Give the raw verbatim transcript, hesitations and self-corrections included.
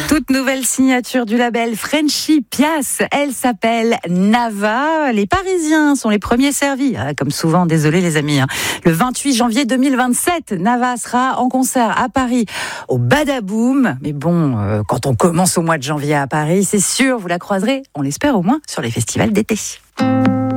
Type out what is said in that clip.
Toute nouvelle signature du label Frenchy Pias. Elle s'appelle Nava. Les Parisiens sont les premiers servis. Ah, comme souvent, désolé les amis. Hein. Le vingt-huit janvier deux mille vingt-sept, Nava sera en concert à Paris au Badaboom. Mais bon, euh, quand on commence au mois de janvier à Paris, c'est sûr, vous la croiserez, on l'espère au moins, sur les festivals d'été.